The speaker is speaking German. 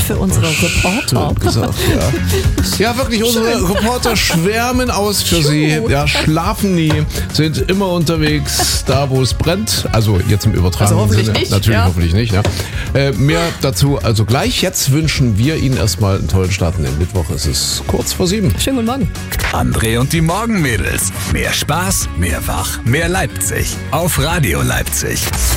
für unsere Reporter. Gesagt, ja, wirklich, unsere Reporter schwärmen aus für Sie. Ja, schlafen nie, sind immer unterwegs, da wo es brennt. Also jetzt im übertragenen Also hoffentlich Sinne. nicht, Natürlich ja. hoffentlich nicht. Ja. Mehr dazu also gleich. Jetzt wünschen wir Ihnen erstmal einen tollen Start in den Mittwoch. Es ist kurz vor 7. Schönen guten Morgen. André und die Morgenmädels. Mehr Spaß, mehr Wach, mehr Leipzig. Auf Radio Leipzig.